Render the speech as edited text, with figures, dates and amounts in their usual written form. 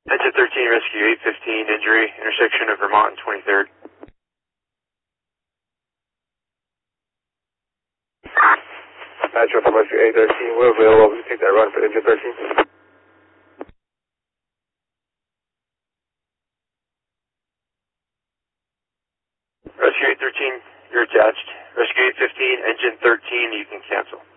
Engine 13, rescue 815, injury, intersection of Vermont and 23rd. Patch from rescue 813, we're available to take that run for engine 13. Rescue 813, you're attached. Rescue 815, engine 13, you can cancel.